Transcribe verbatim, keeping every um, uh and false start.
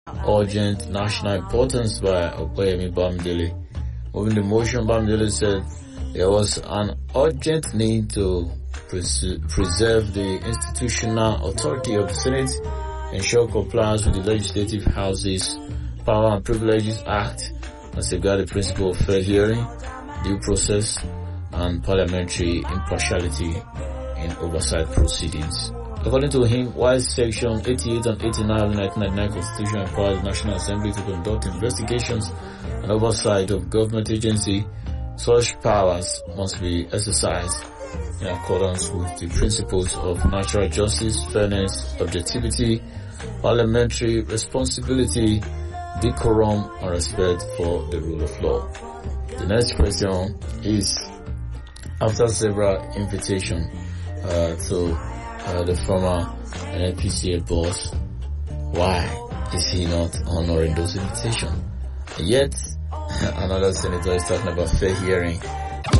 urgent national importance by Okoyemi Bamidele. Moving the motion, Bamidele said there was an urgent need to pres- preserve the institutional authority of the Senate, ensure compliance with the Legislative House's Power and Privileges Act, and safeguard the principle of fair hearing, due process, and parliamentary impartiality in oversight proceedings. According to him, while Section eighty-eight and eighty-nine of the nineteen ninety-nine Constitution empowers the National Assembly to conduct investigations and oversight of government agency, such powers must be exercised in accordance with the principles of natural justice, fairness, objectivity, parliamentary responsibility, decorum, and respect for the rule of law. The next question is, after several invitations uh, to uh, the former N P C A boss, why is he not honoring those invitations? Yet, another senator is talking about fair hearing